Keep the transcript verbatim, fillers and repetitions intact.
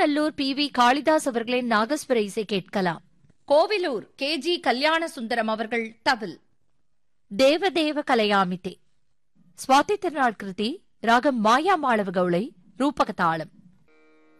Alanganallur P V Kalidas அவர்களின் நாகஸ்வர இசை கேட்கலாம். கோவிலூர் கே ஜி கல்யாண சுந்தரம் அவர்கள் தவில். தேவதேவ கலையாமிதே. சுவாதி திருநாள் கிருதி ராகம் மாயா மாளவ கவுளை ரூபகதாளம்.